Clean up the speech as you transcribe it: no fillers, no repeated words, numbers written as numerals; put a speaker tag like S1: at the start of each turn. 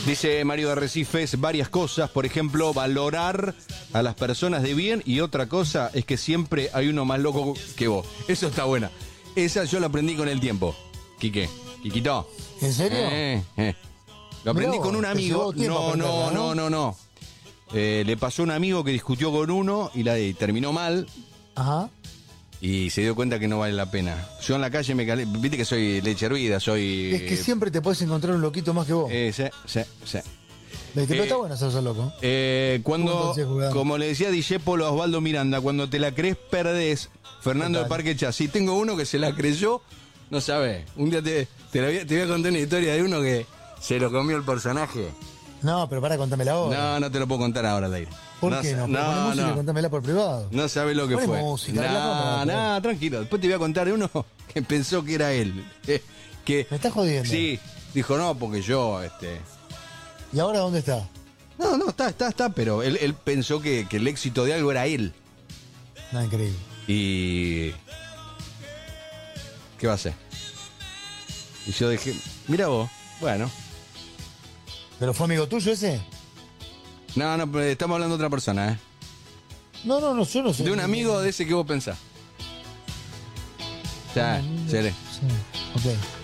S1: Dice Mario de Arrecifes varias cosas, por ejemplo, valorar a las personas de bien, y otra cosa es que siempre hay uno más loco que vos. Eso está buena. Esa yo la aprendí con el tiempo. Quique, Quiquito.
S2: ¿En serio?
S1: Lo aprendí
S2: Mirá,
S1: con un
S2: te
S1: amigo.
S2: llevó tiempo aprenderla,
S1: No. Le pasó a un amigo que discutió con uno y terminó mal.
S2: Ajá.
S1: Y se dio cuenta que no vale la pena. Yo en la calle me calé. Viste que soy leche hervida, soy.
S2: Es que siempre te puedes encontrar un loquito más que vos.
S1: Sí.
S2: Pero está bueno hacerse loco.
S1: Cuando, como le decía Dijépolo a Osvaldo Miranda, cuando te la crees, perdés. Fernando del Parque Chassi. Tengo uno que se la creyó, no sabes. Un día te voy a contar una historia de uno que se lo comió el personaje.
S2: No, pero para contámela ahora.
S1: No te lo puedo contar ahora, Leire.
S2: ¿Por qué no? Música, contámela por privado.
S1: No sabes lo que
S2: Pone
S1: fue.
S2: música,
S1: No, tranquilo. Después te voy a contar de uno que pensó que era él. Que,
S2: ¿Me estás jodiendo?
S1: Sí, dijo no, porque yo,
S2: ¿Y ahora dónde está?
S1: No, está, pero él pensó que el éxito de algo era él.
S2: No, increíble.
S1: Y... ¿qué va a hacer? Y yo dije, mira vos, bueno.
S2: ¿Pero fue amigo tuyo ese?
S1: No, estamos hablando de otra persona, ¿eh?
S2: No, yo no sé.
S1: De un amigo de ese que vos pensás. Ya, seré.
S2: Sí, ok.